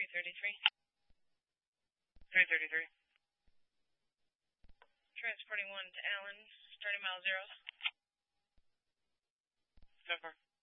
333. 333. Transporting 1 to Allen, starting mile 0. So far.